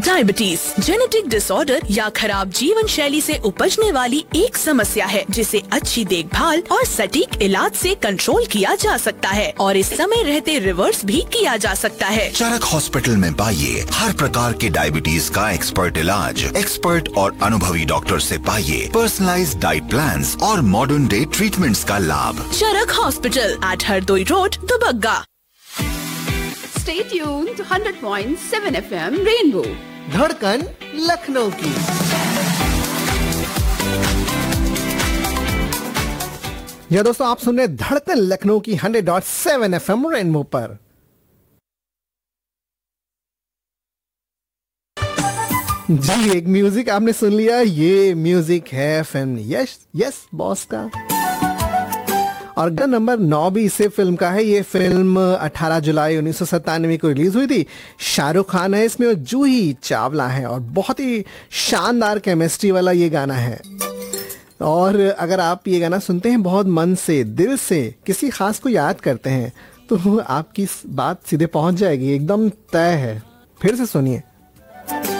Diabetes genetic disorder या खराब जीवन शैली से उपजने वाली एक समस्या है जिसे अच्छी देखभाल और सटीक इलाज से कंट्रोल किया जा सकता है और इस समय रहते रिवर्स भी किया जा सकता है। चरक हॉस्पिटल में पाइए हर प्रकार के डायबिटीज का एक्सपर्ट इलाज, एक्सपर्ट और अनुभवी डॉक्टर से पाइए पर्सनलाइज्ड डाइट प्लान्स और मॉडर्न डे ट्रीटमेंट्स का लाभ। चरक hospital eight Hardoi road, Dubagga. Stay tuned to 100.7 FM Rainbow. धड़कन लखनऊ की। या दोस्तों, आप सुन रहे धड़कन लखनऊ की 100.7 FM रेनबो पर। जी, एक म्यूजिक आपने सुन लिया। ये म्यूजिक है फिल्म यस यस बॉस का और गाना नंबर 9 भी इसे फिल्म का है। ये फिल्म 18 जुलाई 1997 को रिलीज हुई थी। शाहरुख खान है इसमें और जूही चावला है और बहुत ही शानदार केमिस्ट्री वाला ये गाना है। और अगर आप ये गाना सुनते हैं बहुत मन से, दिल से किसी खास को याद करते हैं तो आपकी बात सीधे पहुंच जाएगी, एकदम तय है। फिर से सुनिए।